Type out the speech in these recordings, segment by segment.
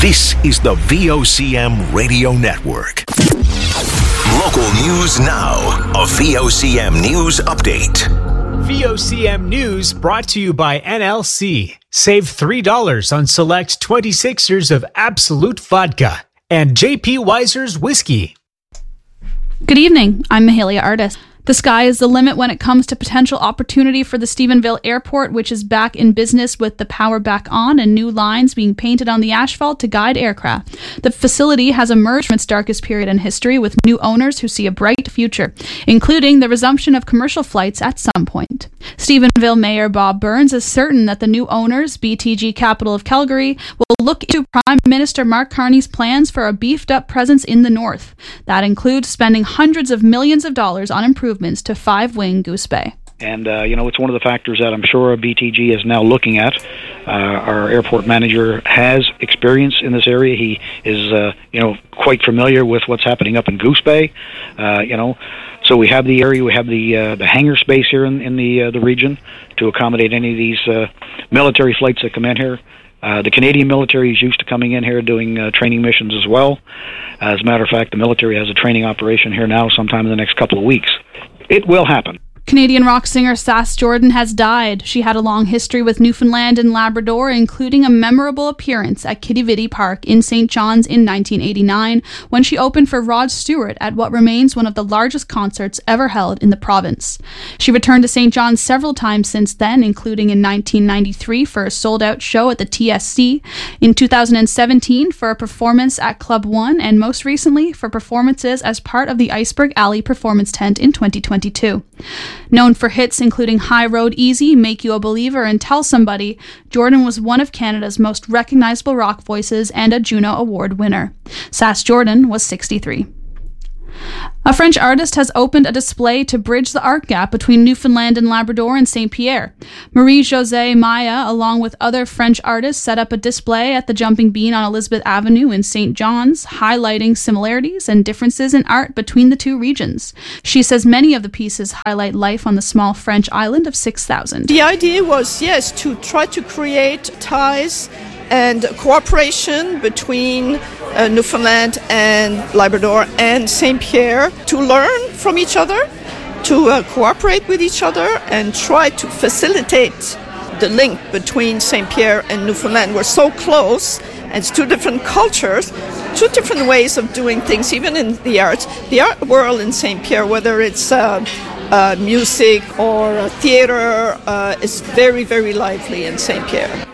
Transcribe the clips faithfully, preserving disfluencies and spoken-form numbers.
This is the V O C M Radio Network. Local news now. A V O C M News Update. V O C M News brought to you by N L C. Save three dollars on select twenty-sixers of Absolute Vodka and J P Weiser's Whiskey. Good evening. I'm Mahalia Artis. The sky is the limit when it comes to potential opportunity for the Stephenville Airport, which is back in business with the power back on and new lines being painted on the asphalt to guide aircraft. The facility has emerged from its darkest period in history with new owners who see a bright future, including the resumption of commercial flights at some point. Stephenville Mayor Bob Burns is certain that the new owners, B T G Capital of Calgary, will look into Prime Minister Mark Carney's plans for a beefed-up presence in the north. That includes spending hundreds of millions of dollars on improvements to five-wing Goose Bay. And, uh, you know, it's one of the factors that I'm sure B T G is now looking at. Uh, our airport manager has experience in this area. He is, uh, you know, quite familiar with what's happening up in Goose Bay, uh, you know. So we have the area, we have the uh, the hangar space here in, in the uh, the region to accommodate any of these uh, military flights that come in here. Uh, the Canadian military is used to coming in here doing uh, training missions as well. As a matter of fact, the military has a training operation here now sometime in the next couple of weeks. It will happen. Canadian rock singer Sass Jordan has died. She had a long history with Newfoundland and Labrador, including a memorable appearance at Kitty Vitty Park in Saint John's in nineteen eighty-nine, when she opened for Rod Stewart at what remains one of the largest concerts ever held in the province. She returned to Saint John's several times since then, including in nineteen ninety-three for a sold-out show at the T S C, in two thousand seventeen for a performance at Club One, and most recently for performances as part of the Iceberg Alley Performance Tent in twenty twenty-two. Known for hits including High Road Easy, Make You a Believer, and Tell Somebody, Jordan was one of Canada's most recognizable rock voices and a Juno Award winner. Sass Jordan was sixty-three. A French artist has opened a display to bridge the art gap between Newfoundland and Labrador and Saint Pierre. Marie-Josée Maya, along with other French artists, set up a display at the Jumping Bean on Elizabeth Avenue in Saint John's, highlighting similarities and differences in art between the two regions. She says many of the pieces highlight life on the small French island of six thousand. The idea was, yes, to try to create ties and cooperation between uh, Newfoundland and Labrador and Saint Pierre to learn from each other, to uh, cooperate with each other, and try to facilitate the link between Saint Pierre and Newfoundland. We're so close, and it's two different cultures, two different ways of doing things, even in the arts. The art world in Saint Pierre, whether it's uh, uh, music or uh, theater, uh, is very, very lively in Saint Pierre.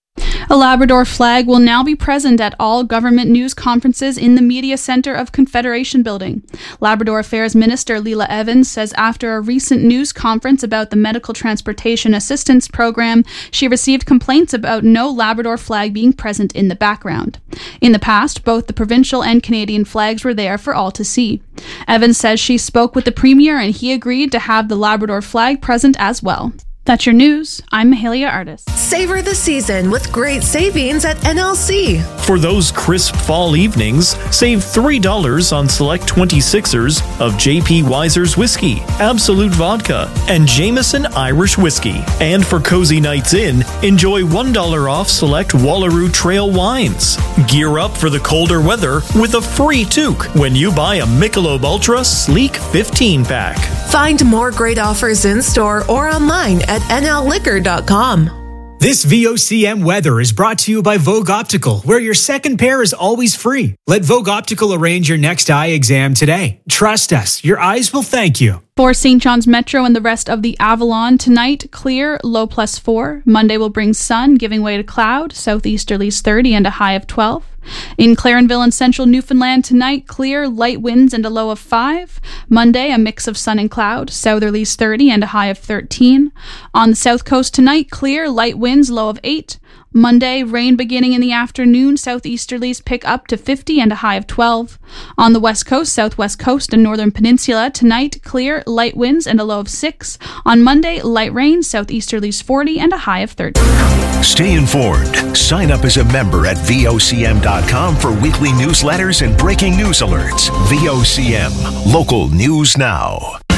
A Labrador flag will now be present at all government news conferences in the Media Centre of Confederation Building. Labrador Affairs Minister Leila Evans says after a recent news conference about the Medical Transportation Assistance Program, she received complaints about no Labrador flag being present in the background. In the past, both the provincial and Canadian flags were there for all to see. Evans says she spoke with the Premier and he agreed to have the Labrador flag present as well. That's your news. I'm Mahalia Artis. Savor the season with great savings at N L C. For those crisp fall evenings, save three dollars on select twenty-sixers of J P Weiser's Whiskey, Absolute Vodka, and Jameson Irish Whiskey. And for cozy nights in, enjoy one dollar off select Wallaroo Trail wines. Gear up for the colder weather with a free toque when you buy a Michelob Ultra Sleek fifteen pack. Find more great offers in store or online at N L liquor dot com. This V O C M weather is brought to you by Vogue Optical, where your second pair is always free. Let Vogue Optical arrange your next eye exam today. Trust us, your eyes will thank you. For Saint John's Metro and the rest of the Avalon, tonight, clear, low plus four. Monday will bring sun, giving way to cloud, southeasterlies thirty and a high of twelve. In Clarenville and central Newfoundland tonight, clear, light winds and a low of five. Monday, a mix of sun and cloud, southerlies thirty and a high of thirteen. On the south coast tonight, clear, light winds, low of eight. Monday, rain beginning in the afternoon, southeasterlies pick up to fifty and a high of twelve. On the west coast, southwest coast, and northern peninsula, tonight, clear, light winds, and a low of six. On Monday, light rain, southeasterlies forty and a high of thirty. Stay informed. Sign up as a member at V O C M dot com for weekly newsletters and breaking news alerts. V O C M, local news now.